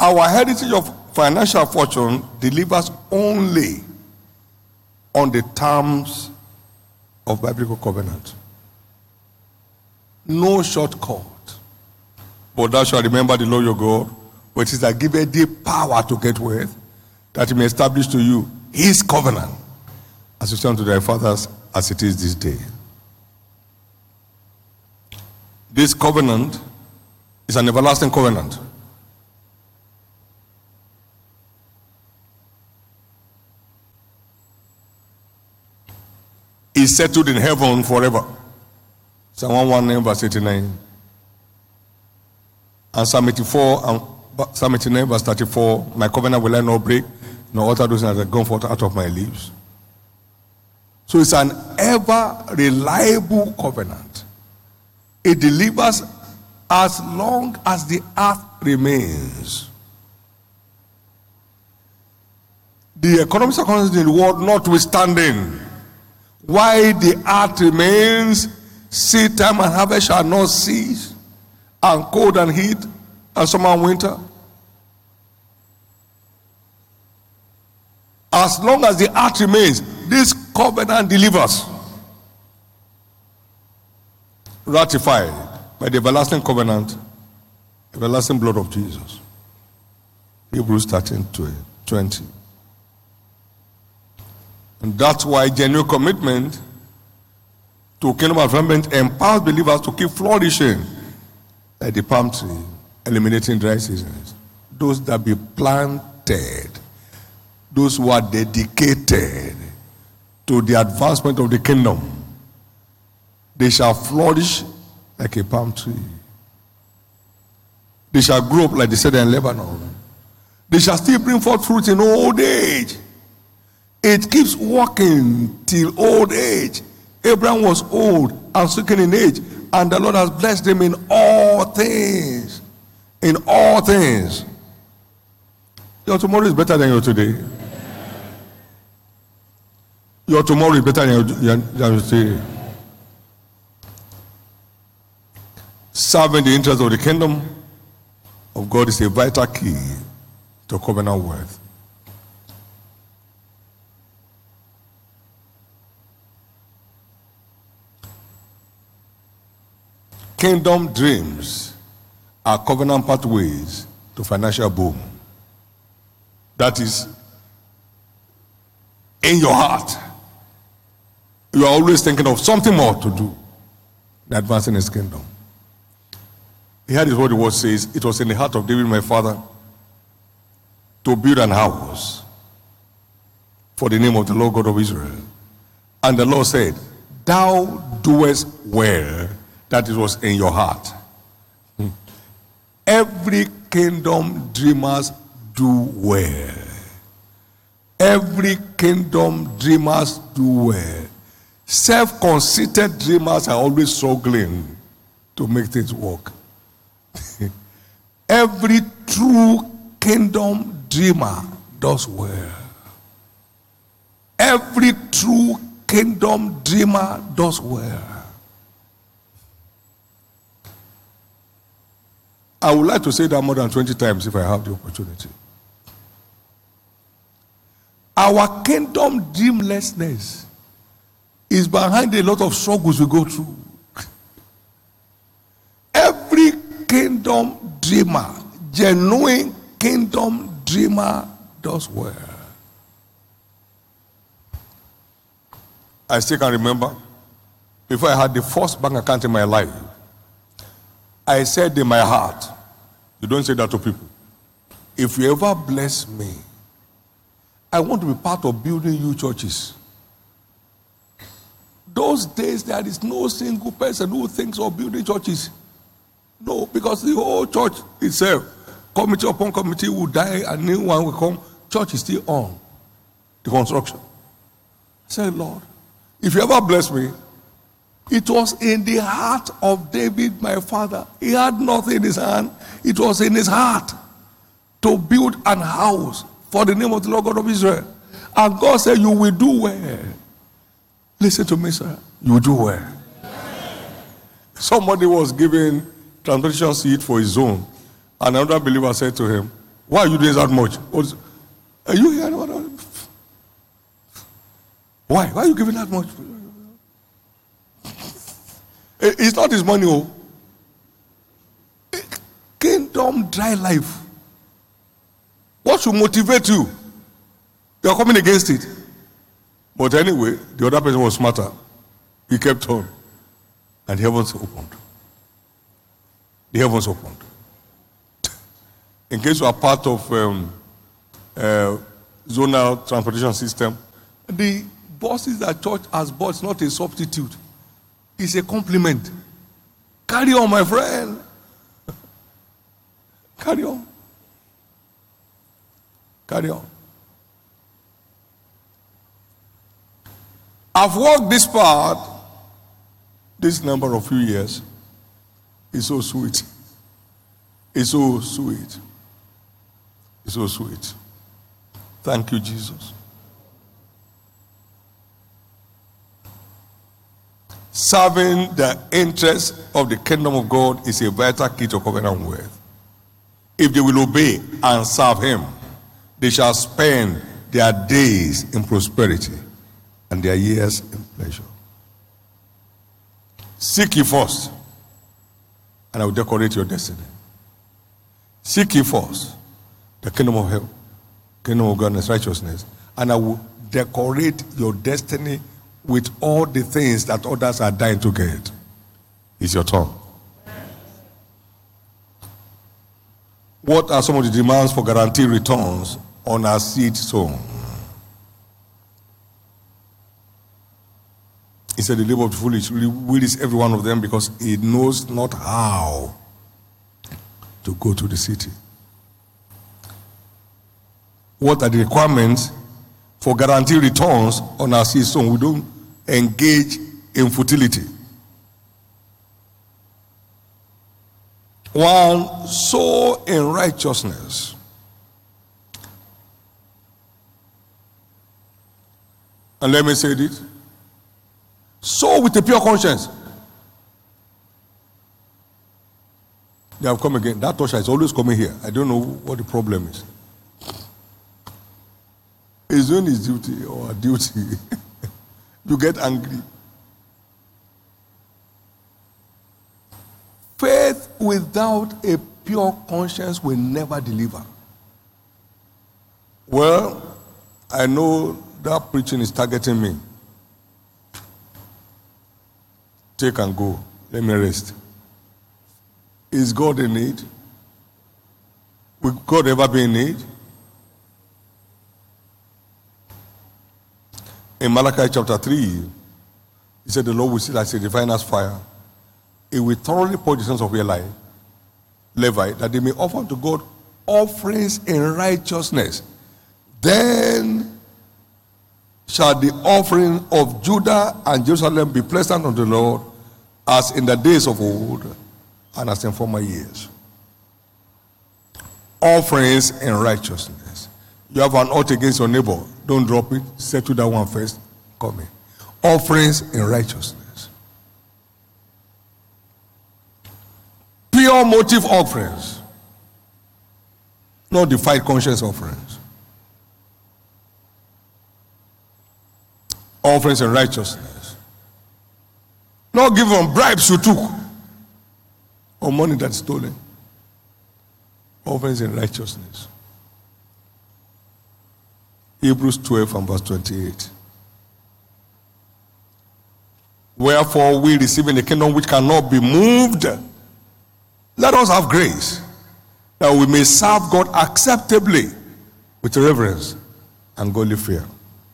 Our heritage of financial fortune delivers only on the terms of biblical covenant. No shortcut. But thou shalt remember the Lord your God, which is that giveth thee power to get wealth, that he may establish to you his covenant, as you said to thy fathers, as it is this day. This covenant is an everlasting covenant. Is settled in heaven forever. Psalm 119 verse 89. And Psalm 84 and Psalm 89 verse 34, my covenant will I not break, nor alter those that have gone forth out of my lips. So it's an ever reliable covenant. It delivers as long as the earth remains. The economic circumstances in the world notwithstanding, why the earth remains, seed time and harvest shall not cease, and cold and heat, and summer and winter. As long as the earth remains, this covenant delivers. Ratified by the everlasting covenant, everlasting blood of Jesus. Hebrews 13:20. And that's why genuine commitment to kingdom advancement empowers believers to keep flourishing like the palm tree, eliminating dry seasons. Those that be planted, those who are dedicated to the advancement of the kingdom, they shall flourish like a palm tree. They shall grow up like the cedar in Lebanon. They shall still bring forth fruit in old age. It keeps working till old age. Abraham was old and stricken in age, and the Lord has blessed him in all things. In all things. Your tomorrow is better than your today. Your tomorrow is better than your today. Serving the interests of the kingdom of God is a vital key to covenant wealth. Kingdom dreams are covenant pathways to financial boom. That is, in your heart, you are always thinking of something more to do in advancing his kingdom. Here is what the word says. It was in the heart of David, my father, to build an house for the name of the Lord God of Israel. And the Lord said, thou doest well that it was in your heart. Every kingdom dreamers do well. Every kingdom dreamers do well. Self-conceited dreamers are always struggling to make things work. Every true kingdom dreamer does well. Every true kingdom dreamer does well. I would like to say that more than 20 times if I have the opportunity. Our kingdom dreamlessness is behind a lot of struggles we go through. Every kingdom dreamer, genuine kingdom dreamer, does well. I still can remember, before I had the first bank account in my life, I said in my heart, you don't say that to people, if you ever bless me, I want to be part of building you churches. Those days there is no single person who thinks of building churches. No, because the whole church itself, committee upon committee will die and new one will come. Church is still on the construction. I said, Lord, if you ever bless me, it was in the heart of David, my father. He had nothing in his hand. It was in his heart to build an house for the name of the Lord God of Israel. And God said, you will do well. Listen to me, sir. You will do well. Somebody was giving transportation seat for his own. And another believer said to him, Why are you doing that much? Are you here? Why? Why are you giving that much? It's not his money. Oh. Kingdom dry life. What should motivate you? You are coming against it. But anyway, the other person was smarter. He kept on. And the heavens opened. The heavens opened. In case you are part of zonal transportation system, the buses that church has bought is not a substitute. It's a compliment. Carry on, my friend. Carry on. Carry on. I've walked this path this number of few years. It's so sweet. It's so sweet. It's so sweet. Thank you, Jesus. Serving the interests of the kingdom of God is a vital key to covenant wealth. If they will obey and serve him, they shall spend their days in prosperity and their years in pleasure. Seek ye first, and I will decorate your destiny. Seek ye first the kingdom of heaven, kingdom of goodness, righteousness, and I will decorate your destiny with all the things that others are dying to get. It's your turn. What are some of the demands for guaranteed returns on our seed sown? He said, the labor of the foolish wearies every one of them because he knows not how to go to the city. What are the requirements for guaranteed returns on our seed sown? We don't engage in futility. 1, sow in righteousness. And let me say this. Sow with a pure conscience. They have come again. That usher is always coming here. I don't know what the problem is. It's doing his duty or a duty. You get angry. Faith without a pure conscience will never deliver. Well, I know that preaching is targeting me. Take and go. Let me rest. Is God in need? Will God ever be in need? In Malachi chapter 3, he said the Lord will sit as a refiner's fire. He will thoroughly purge the sons of Levi, that they may offer unto God offerings in righteousness. Then shall the offering of Judah and Jerusalem be pleasant unto the Lord, as in the days of old and as in former years. Offerings in righteousness. You have an ought against your neighbor. Don't drop it. Settle that one first. Come in. Offerings in righteousness. Pure motive offerings. Not defied conscience offerings. Offerings in righteousness. Not given bribes you took or money that's stolen. Offerings in righteousness. Hebrews 12 and verse 28. Wherefore we receiving the kingdom which cannot be moved, let us have grace that we may serve God acceptably with reverence and godly fear.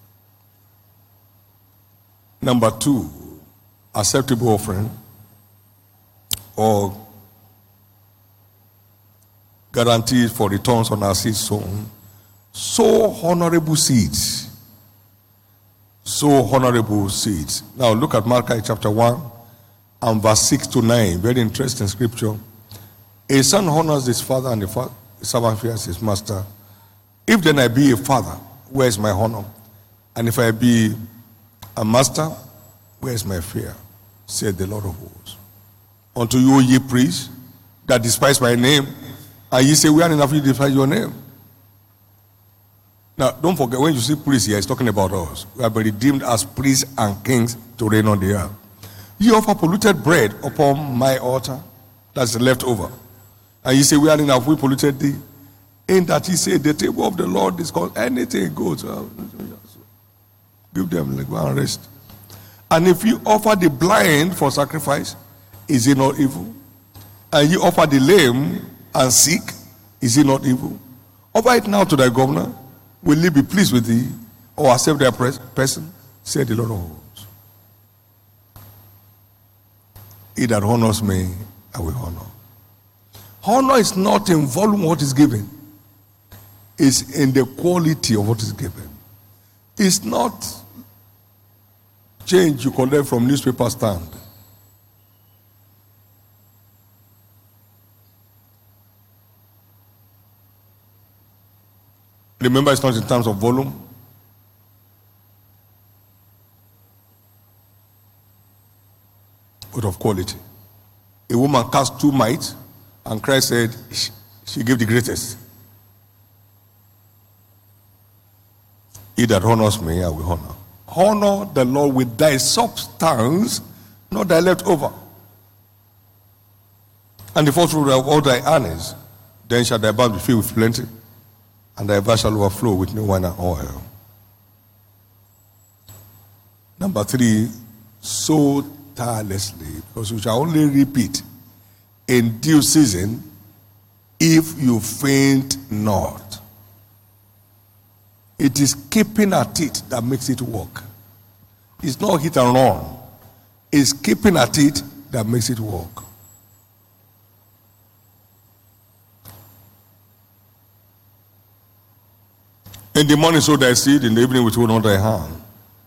Number 2, acceptable offering or guaranteed for returns on our seed sown. Sow honorable seeds. Sow honorable seeds. Now look at Malachi chapter 1 and verse 6 to 9. Very interesting scripture. A son honors his father and the servant fears his master. If then I be a father, where is my honor? And if I be a master, where is my fear? Said the Lord of hosts. Unto you, ye priests, that despise my name, and ye say, we are enough, you despise your name. Now, don't forget, when you see priests here, it's talking about us. We have been redeemed as priests and kings to reign on the earth. You offer polluted bread upon my altar, that's left over. And you say, wherein have we polluted thee? In that he said, the table of the Lord is called, anything goes. Give them, go and rest. And if you offer the blind for sacrifice, is it not evil? And you offer the lame and sick, is it not evil? Offer it now to thy governor. Will he be pleased with thee, or accept their person? Said the Lord of hosts. He that honors me, I will honor. Honor is not in volume what is given. It's in the quality of what is given. It's not change you collect from newspaper stand. Remember, it's not in terms of volume. But of quality. A woman cast 2 mites, and Christ said she gave the greatest. He that honors me, I will honor. Honor the Lord with thy substance, not thy leftover. And the first fruit of all thy earnings, then shall thy barns be filled with plenty, and thy vats shall overflow with new wine and oil. Number 3, sow tirelessly, because you shall only reap it in due season if you faint not. It is keeping at it that makes it work. It's not hit and run. It's keeping at it that makes it work. In the morning sow thy seed, in the evening withhold not thy hand.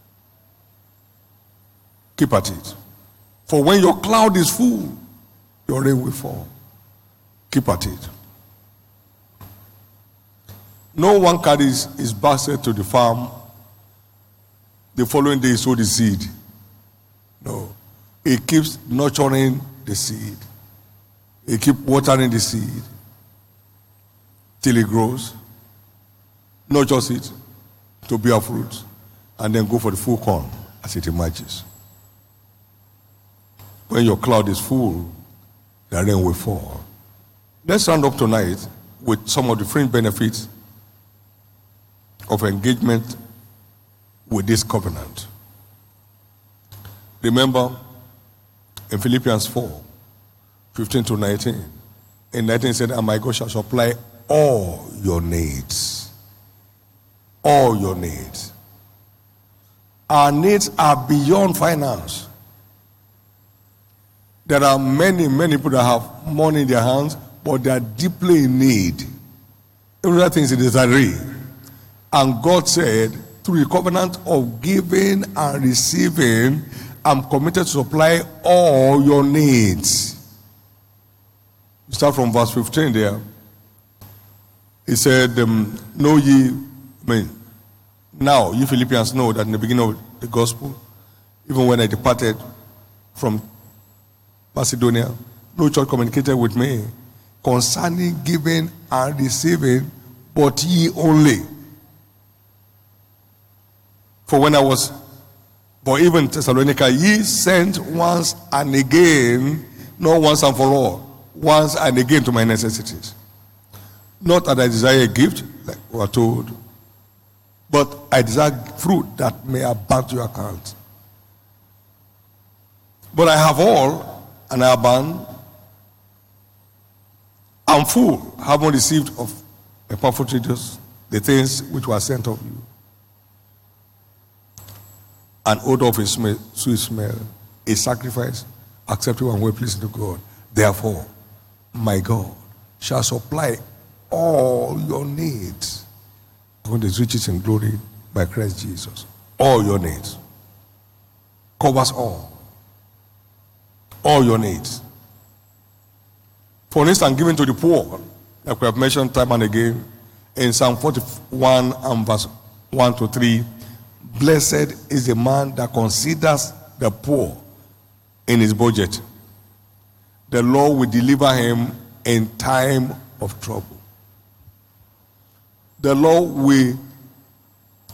Keep at it. For when your cloud is full, your rain will fall. Keep at it. No one carries his basket to the farm. The following day he sowed the seed. No. He keeps nurturing the seed. He keeps watering the seed till it grows. Nurtures it to bear fruit, and then go for the full corn as it emerges. When your cloud is full, the rain will fall. Let's round up tonight with some of the fringe benefits of engagement with this covenant. Remember, in Philippians 4:15-19, in 19 said, and my God shall supply all your needs. All your needs. Our needs are beyond finance. There are many people that have money in their hands, but they are deeply in need. Every other thing is a desire. And God said, through the covenant of giving and receiving, I'm committed to supply all your needs. You start from verse 15 there. He said, know ye, now you Philippians know that in the beginning of the gospel, even when I departed from Macedonia, no church communicated with me concerning giving and receiving, but ye only. For even Thessalonica, ye sent once and again, not once and for all, once and again to my necessities. Not that I desire a gift, like we are told, but I desire fruit that may abound to your account. But I have all, and I abound. I'm full, having received of Epaphroditus the things which were sent of you. An odor of a sweet smell, a sacrifice acceptable and well pleasing to God. Therefore, my God shall supply all your needs according to his riches in glory by Christ Jesus. All your needs. Covers all. All your needs. For instance, given to the poor, like we have mentioned time and again, in Psalm 41 and verse 1-3, blessed is the man that considers the poor in his budget. The Lord will deliver him in time of trouble. The Lord will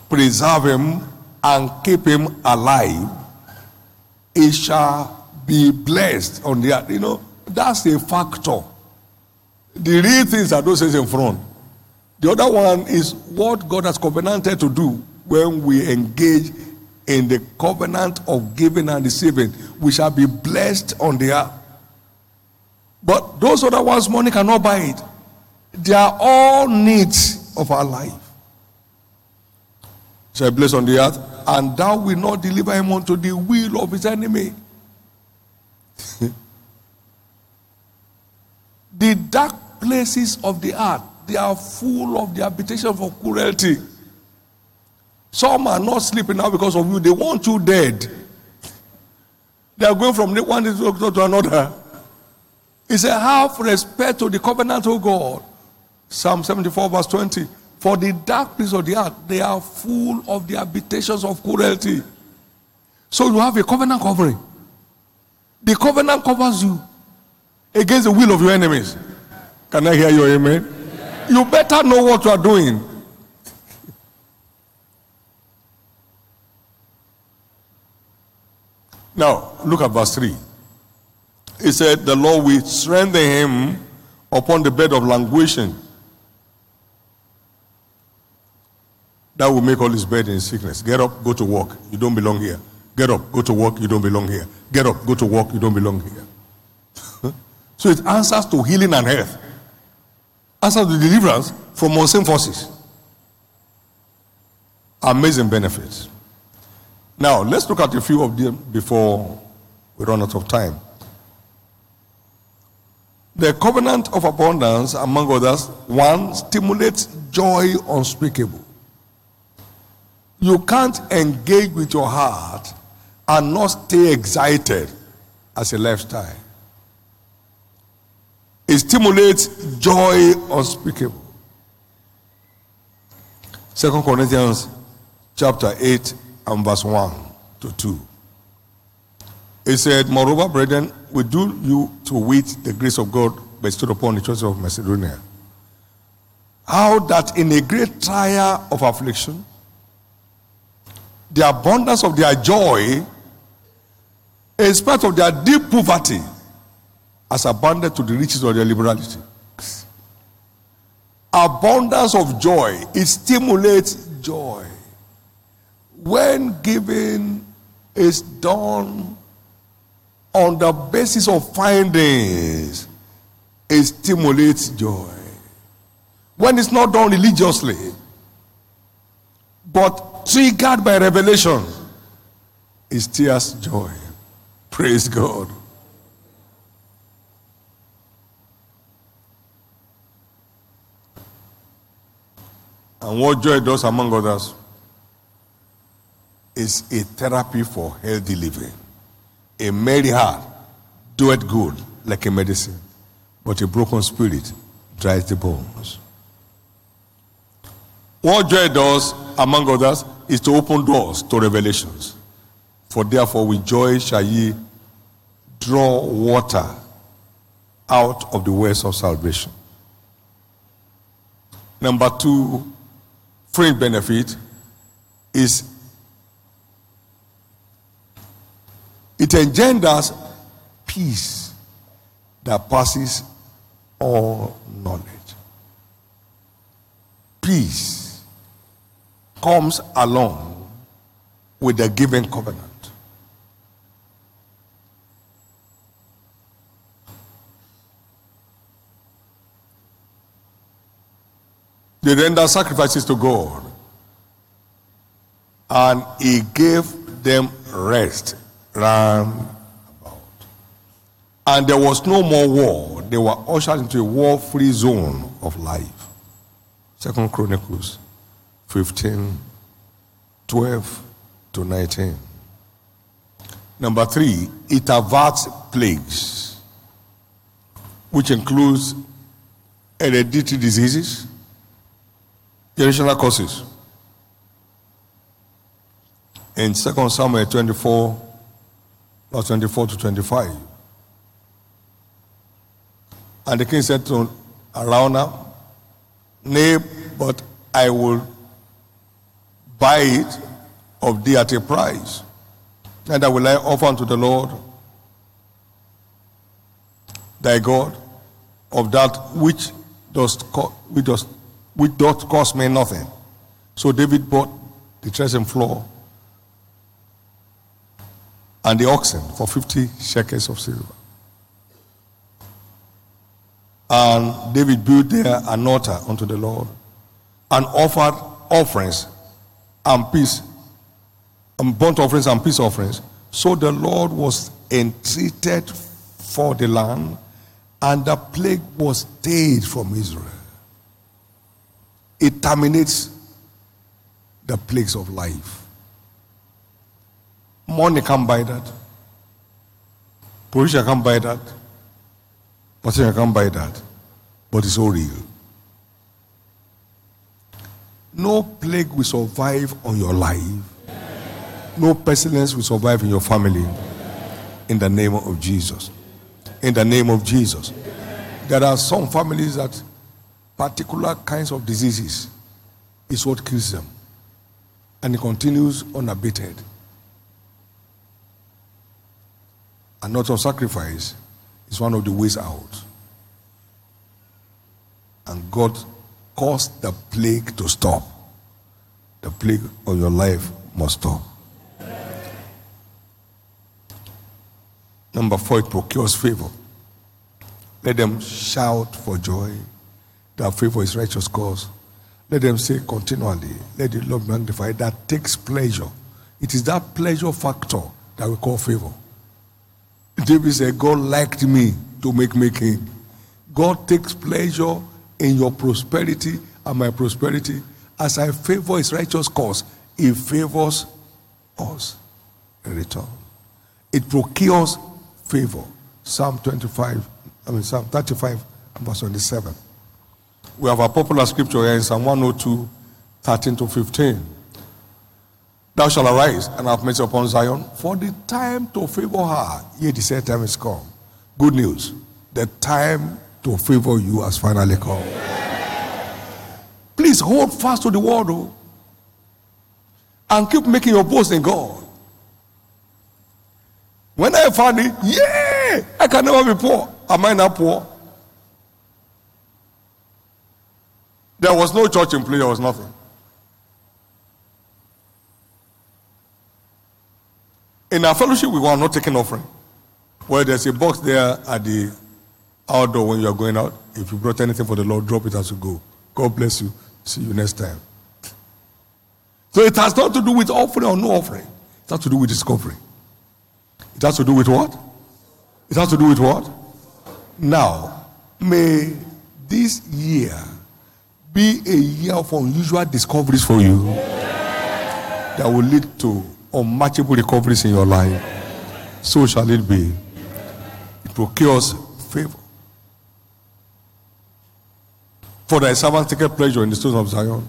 preserve him, and keep him alive, he shall be blessed on the earth. You know, that's a factor. The real things are those things in front. The other one is what God has covenanted to do when we engage in the covenant of giving and receiving. We shall be blessed on the earth. But those other ones, money cannot buy it. They are all needs of our life. Shall be blessed on the earth, and thou wilt not deliver him unto the will of his enemy. The dark places of the earth, they are full of the habitation for cruelty. Some are not sleeping now because of you. They want you dead. They are going from one to another. He said, have respect to the covenant of God. Psalm 74 verse 20. For the dark places of the earth, they are full of the habitations of cruelty. So you have a covenant covering. The covenant covers you against the will of your enemies. Can I hear your amen? You better know what you are doing. Now, look at verse 3. He said, the Lord will strengthen him upon the bed of languishing. That will make all his bed in sickness. Get up, go to work. You don't belong here. Get up, go to work. You don't belong here. Get up, go to work. You don't belong here. So it answers to healing and health. Answers to deliverance from unseen forces. Amazing benefits. Now, let's look at a few of them before we run out of time. The covenant of abundance, among others, one, stimulates joy unspeakable. You can't engage with your heart and not stay excited as a lifestyle. It stimulates joy unspeakable. 2 Corinthians chapter 8 and verse 1 to 2. It said, moreover, brethren, we do you to wit the grace of God bestowed upon the church of Macedonia. How that in a great trial of affliction, the abundance of their joy, in spite of their deep poverty, has abounded to the riches of their liberality. Abundance of joy, it stimulates joy. When giving is done on the basis of findings, it stimulates joy. When it's not done religiously, but triggered by revelation, it stirs joy. Praise God. And what joy does, among others, is a therapy for healthy living. A merry heart doeth good like a medicine, but a broken spirit dries the bones. What joy does, among others, is to open doors to revelations. For therefore with joy shall ye draw water out of the wells of salvation. Number 2, fringe benefit is it engenders peace that passes all knowledge. Peace comes along with the given covenant. They rendered sacrifices to God, and he gave them rest round about. And there was no more war. They were ushered into a war-free zone of life. 2 Chronicles 15, 12 to 19. Number 3, it averts plagues, which includes hereditary diseases, generational causes. In 2 Samuel 24, verse 24 to 25. And the king said to Araunah, nay, but I will buy it of thee at a price. Neither will I offer unto the Lord thy God of that which doth cost me nothing. So David bought the threshing floor and the oxen for 50 shekels of silver. And David built there an altar unto the Lord and offered offerings and peace, and burnt offerings and peace offerings. So the Lord was entreated for the land, and the plague was stayed from Israel. It terminates the plagues of life. Money can't buy that. Provision can't buy that. Material can't buy that. But it's all real. No plague will survive on your life. No pestilence will survive in your family. In the name of Jesus. In the name of Jesus. There are some families that particular kinds of diseases is what kills them. And it continues unabated. And not of sacrifice is one of the ways out. And God caused the plague to stop. The plague of your life must stop. Number 4, it procures favor. Let them shout for joy. That favor is righteous cause. Let them say continually, let the Lord magnify. That takes pleasure. It is that pleasure factor that we call favor. David said, God liked me to make me king. God takes pleasure in your prosperity and my prosperity. As I favor his righteous cause, he favors us in return. It procures favor. Psalm 35, Psalm 35, verse 27. We have a popular scripture here in Psalm 102, 13 to 15. Thou shalt arise and have mercy upon Zion, for the time to favor her, yet the set time is come. Good news, the time to favor you has finally come. Please hold fast to the word, and keep making your boast in God. When I found it, yeah, I can never be poor. Am I not poor? There was no church in place, there was nothing. In our fellowship, we were not taking offering. Well, there's a box there at the outdoor when you are going out. If you brought anything for the Lord, drop it as you go. God bless you. See you next time. So it has not to do with offering or no offering. It has to do with discovery. It has to do with what? It has to do with what? Now, may this year be a year of unusual discoveries for you that will lead to unmatchable recoveries in your life. So shall it be. It procures favor. For thy servants take pleasure in the stones of Zion,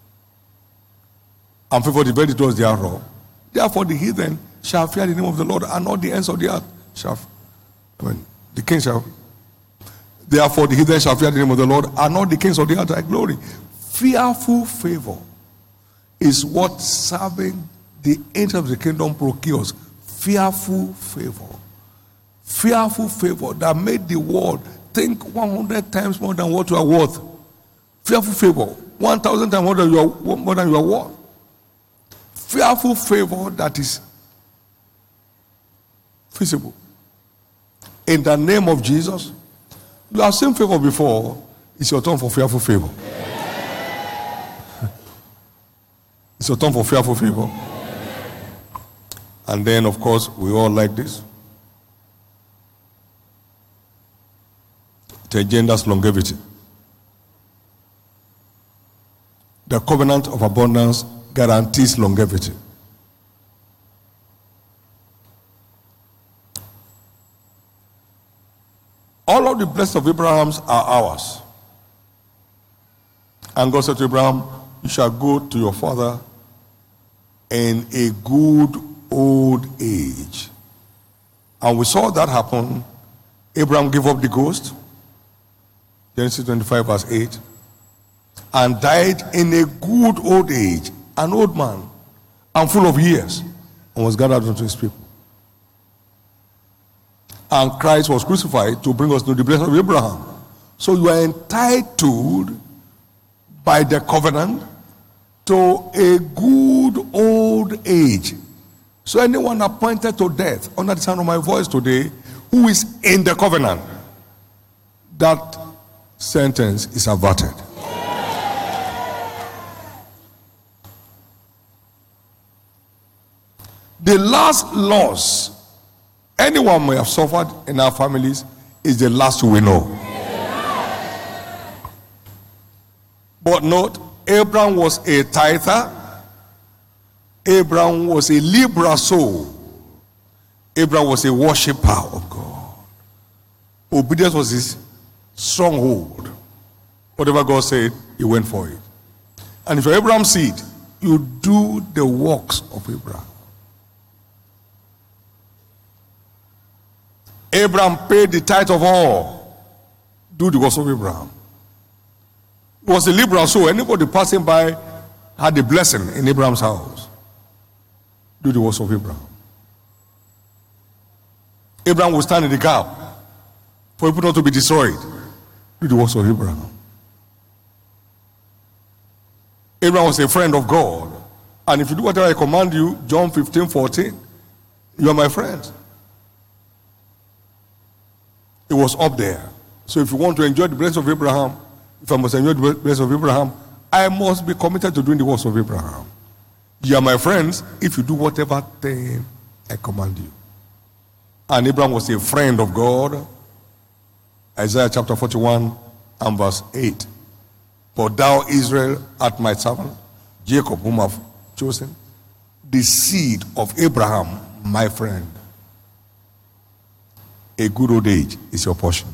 and favor the very doors thereof. Therefore the heathen shall fear the name of the Lord, and all the ends of the earth shall, the king shall. Therefore the heathen shall fear the name of the Lord, and all the kings of the earth thy glory. Fearful favor is what serving the angel of the kingdom procures. Fearful favor. Fearful favor that made the world think 100 times more than what you are worth. Fearful favor. 1,000 times more than you are worth. Fearful favor that is visible. In the name of Jesus, you have seen favor before. It's your turn for fearful favor. It's your turn for fearful favor. And then, of course, we all like this. It engenders longevity. The covenant of abundance guarantees longevity. All of the blessings of Abraham are ours. And God said to Abraham, you shall go to your father in a good old age. And we saw that happen. Abraham gave up the ghost, Genesis 25 verse 8, and died in a good old age, an old man, and full of years, and was gathered unto his people. And Christ was crucified to bring us to the blessing of Abraham. So you are entitled by the covenant to a good old age. So anyone appointed to death under the sound of my voice today, who is in the covenant, that sentence is averted. The last loss anyone may have suffered in our families is the last we know. But note, Abraham was a tither. Abraham was a liberal soul. Abraham was a worshipper of God. Obedience was his stronghold. Whatever God said, he went for it. And if you're Abraham's seed, you do the works of Abraham. Abraham paid the tithe of all. Do the works of Abraham. He was a liberal soul. Anybody passing by had a blessing in Abraham's house. Do the works of Abraham. Abraham will stand in the gap for people not to be destroyed. Do the works of Abraham. Abraham was a friend of God. And if you do whatever I command you, John 15:14, you are my friends. It was up there. So if you want to enjoy the blessing of Abraham, if I must enjoy the blessing of Abraham, I must be committed to doing the works of Abraham. You are my friends if you do whatever thing I command you. And Abraham was a friend of God. Isaiah chapter 41 and verse 8. For thou, Israel, art my servant, Jacob, whom I have chosen, the seed of Abraham, my friend. A good old age is your portion.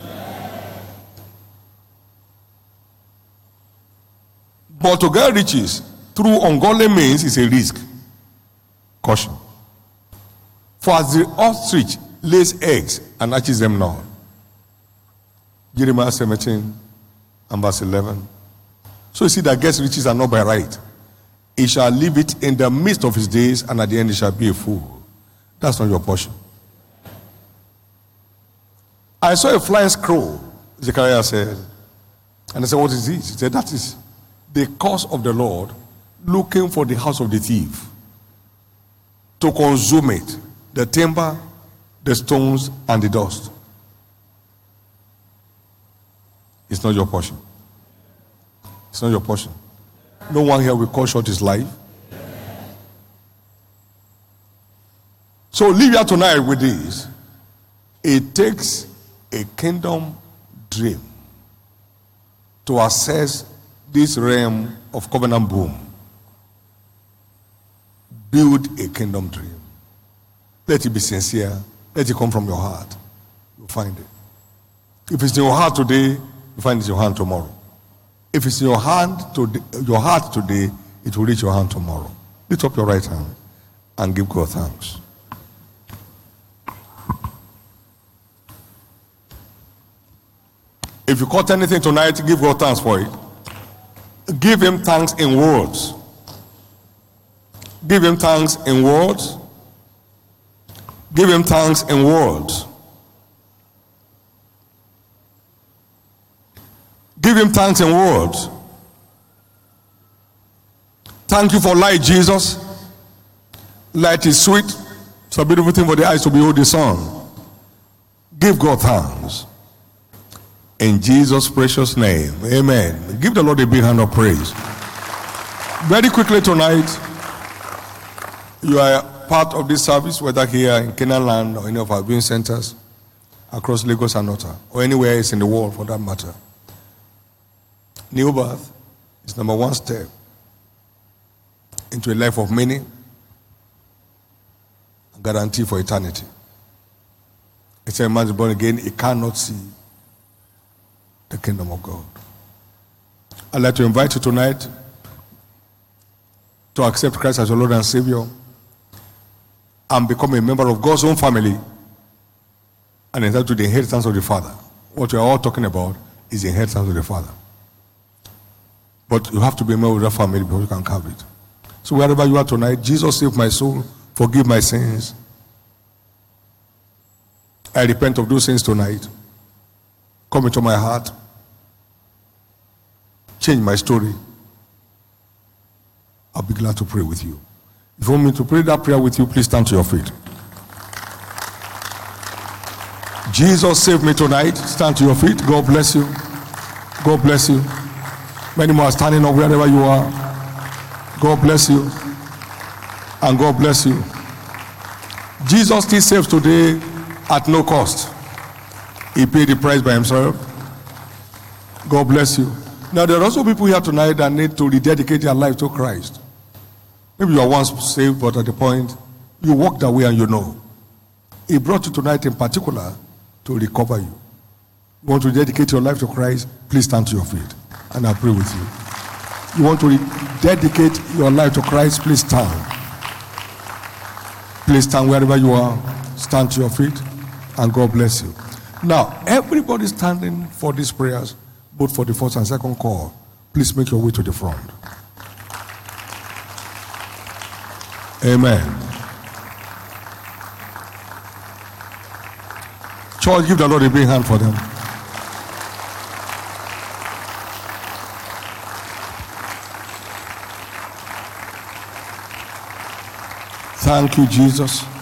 But to get riches through ungodly means is a risk. Caution. For as the ostrich lays eggs and hatches them not. Jeremiah 17 and verse 11. So you see that gets riches are not by right. He shall leave it in the midst of his days, and at the end he shall be a fool. That's not your portion. I saw a flying scroll, Zechariah said. And I said, what is this? He said, that is the curse of the Lord looking for the house of the thief to consume it, the timber, the stones, and the dust. It's not your portion. It's not your portion. No one here will cut short his life. So leave here tonight with this. It takes a kingdom dream to access this realm of covenant boom. Build a kingdom dream. Let it be sincere. Let it come from your heart. You'll find it. If it's in your heart today, you find it in your hand tomorrow. If it's in your heart today, it will reach your hand tomorrow. Lift up your right hand and give God thanks. If you caught anything tonight, give God thanks for it. Give him thanks in words. Give him thanks in words. Give him thanks in words. Give him thanks in words. Thank you for light, Jesus. Light is sweet. It's a beautiful thing for the eyes to behold the sun. Give God thanks. In Jesus' precious name. Amen. Give the Lord a big hand of praise. Very quickly tonight, you are part of this service, whether here in Canaan Land or any of our viewing centers across Lagos and Ota, or anywhere else in the world for that matter. New birth is number one step into a life of meaning and guarantee for eternity. It's a man born again, he cannot see the kingdom of God. I'd like to invite you tonight to accept Christ as your Lord and Savior and become a member of God's own family and entitled to the inheritance of the Father. What we are all talking about is the inheritance of the Father. But you have to be a member of that family before you can have it. So wherever you are tonight, Jesus save my soul, forgive my sins. I repent of those sins tonight. Come into my heart. Change my story. I'll be glad to pray with you. If you want me to pray that prayer with you, please stand to your feet. Jesus save me tonight. Stand to your feet. God bless you. God bless you. Many more are standing up wherever you are. God bless you. And God bless you. Jesus still saves today at no cost. He paid the price by himself. God bless you. Now there are also people here tonight that need to rededicate their life to Christ. Maybe you are once saved, but at the point you walked away and you know. He brought you tonight in particular to recover you. You want to dedicate your life to Christ? Please stand to your feet and I'll pray with you. You want to dedicate your life to Christ? Please stand. Please stand wherever you are. Stand to your feet and God bless you. Now, everybody standing for these prayers, both for the first and second call, please make your way to the front. Amen. Church, give the Lord a big hand for them. Thank you, Jesus.